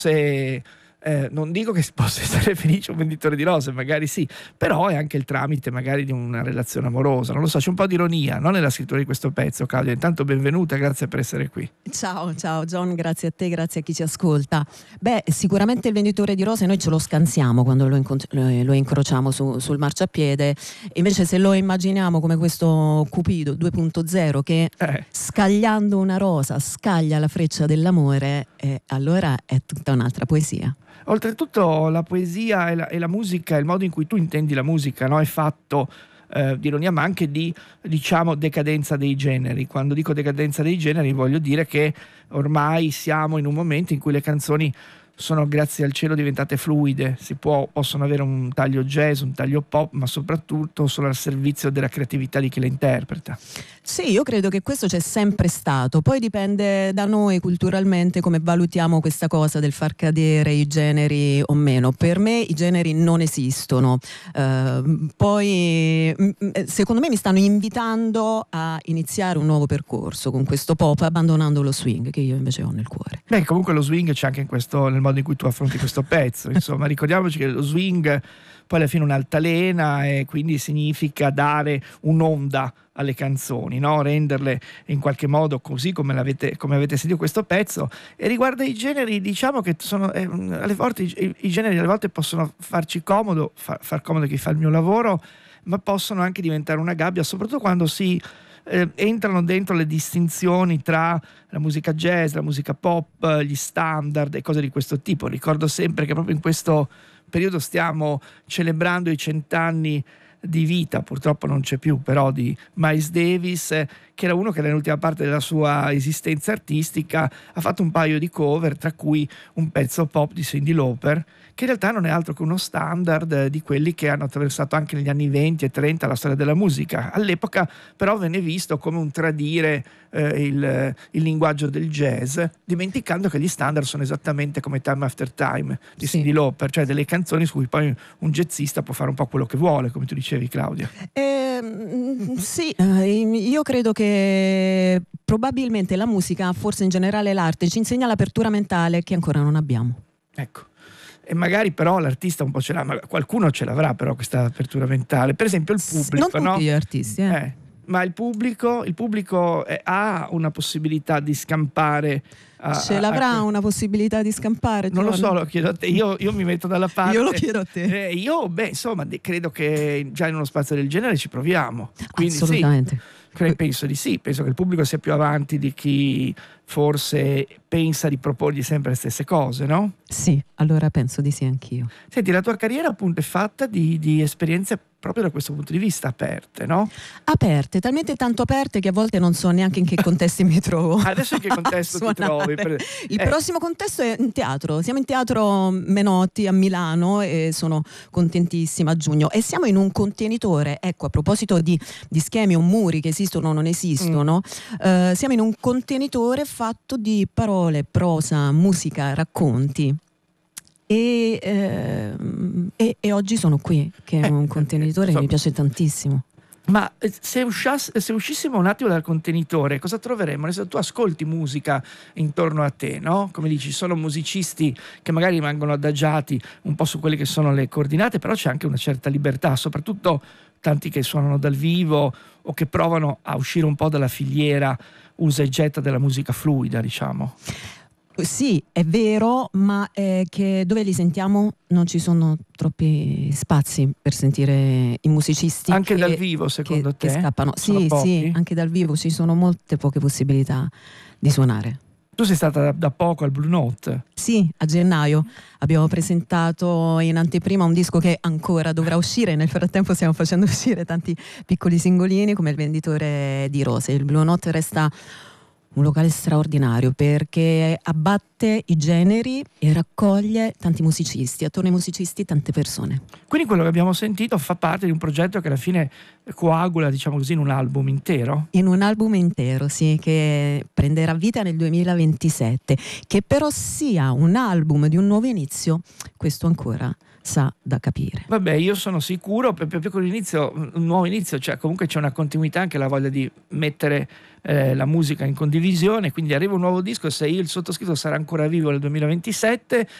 se non dico che si possa essere felice un venditore di rose, magari sì, però è anche il tramite magari di una relazione amorosa, non lo so, c'è un po' di ironia, no, nella scrittura di questo pezzo. Claudia, intanto benvenuta, grazie per essere qui. Ciao John, grazie a te, grazie a chi ci ascolta. Beh, sicuramente il venditore di rose noi ce lo scansiamo quando lo incrociamo sul marciapiede, invece se lo immaginiamo come questo Cupido 2.0 che scagliando una rosa scaglia la freccia dell'amore, allora è tutta un'altra poesia. Oltretutto la poesia e la musica, il modo in cui tu intendi la musica, no, è fatto di ironia, ma anche di, diciamo, decadenza dei generi. Quando dico decadenza dei generi voglio dire che ormai siamo in un momento in cui le canzoni sono, grazie al cielo, diventate fluide. Possono avere un taglio jazz, un taglio pop, ma soprattutto sono al servizio della creatività di chi le interpreta. Sì, io credo che questo c'è sempre stato, poi dipende da noi culturalmente come valutiamo questa cosa del far cadere i generi o meno. Per me i generi non esistono, poi secondo me mi stanno invitando a iniziare un nuovo percorso con questo pop, abbandonando lo swing che io invece ho nel cuore. Beh, comunque lo swing c'è anche nel modo in cui tu affronti questo pezzo, insomma, ricordiamoci che lo swing poi alla fine è un'altalena e quindi significa dare un'onda alle canzoni, no? Renderle in qualche modo così come avete sentito questo pezzo. E riguardo ai generi, diciamo che alle volte i generi alle volte possono farci comodo, far comodo chi fa il mio lavoro, ma possono anche diventare una gabbia, soprattutto quando si entrano dentro le distinzioni tra la musica jazz, la musica pop, gli standard e cose di questo tipo. Ricordo sempre che proprio in questo periodo stiamo celebrando i 100 anni di vita, purtroppo non c'è più, però, di Miles Davis, che era uno che nell'ultima parte della sua esistenza artistica ha fatto un paio di cover, tra cui un pezzo pop di Cyndi Lauper, che in realtà non è altro che uno standard di quelli che hanno attraversato anche negli anni 20 e 30 la storia della musica. All'epoca però venne visto come un tradire il linguaggio del jazz, dimenticando che gli standard sono esattamente come Time After Time di Cyndi Lauper, cioè delle canzoni su cui poi un jazzista può fare un po' quello che vuole, come tu dicevi, Claudia. Sì, io credo che probabilmente la musica, forse in generale l'arte, ci insegna l'apertura mentale che ancora non abbiamo. Ecco. E magari però l'artista un po' ce l'ha, ma qualcuno ce l'avrà però questa apertura mentale. Per esempio il pubblico, non tutti gli artisti, ma il pubblico ha una possibilità di scampare. Ce l'avrà una possibilità di scampare? Non lo so, lo chiedo a te. Io mi metto dalla parte. Io lo chiedo a te. Insomma, credo che già in uno spazio del genere ci proviamo. Quindi assolutamente. Sì, penso di sì. Penso che il pubblico sia più avanti di chi forse pensa di proporgli sempre le stesse cose, no? Sì, allora penso di sì anch'io. Senti, la tua carriera appunto è fatta di esperienze proprio da questo punto di vista aperte, no? Aperte, talmente tanto aperte che a volte non so neanche in che contesti mi trovo. Adesso in che contesto ti trovi? Il prossimo contesto è in teatro. Siamo in Teatro Menotti a Milano e sono contentissima, a giugno. E siamo in un contenitore, ecco, a proposito di schemi o muri che esistono o non esistono, siamo in un contenitore fatto di parole, prosa, musica, racconti. E oggi sono qui, che è un contenitore che mi piace tantissimo. Ma se uscissimo un attimo dal contenitore, cosa troveremmo? Adesso tu ascolti musica intorno a te, no? Come dici, sono musicisti che magari rimangono adagiati un po' su quelle che sono le coordinate, però c'è anche una certa libertà, soprattutto tanti che suonano dal vivo o che provano a uscire un po' dalla filiera usa e getta della musica fluida, diciamo. Sì, è vero, ma che dove li sentiamo non ci sono troppi spazi per sentire i musicisti. Anche dal vivo, secondo te? Che scappano. Sì, anche dal vivo ci sono molte poche possibilità di suonare. Tu sei stata da poco al Blue Note. Sì, a gennaio abbiamo presentato in anteprima un disco che ancora dovrà uscire. Nel frattempo stiamo facendo uscire tanti piccoli singolini come Il venditore di rose. Il Blue Note resta un locale straordinario perché abbatte i generi e raccoglie tanti musicisti, attorno ai musicisti tante persone. Quindi quello che abbiamo sentito fa parte di un progetto che alla fine coagula, diciamo così, in un album intero? In un album intero, sì, che prenderà vita nel 2027, che però sia un album di un nuovo inizio, questo ancora sa da capire. Vabbè, io sono sicuro, proprio con l'inizio, un nuovo inizio, cioè comunque c'è una continuità, anche la voglia di mettere la musica in condivisione, quindi arriva un nuovo disco, se io il sottoscritto sarà ancora ancora vivo nel 2027,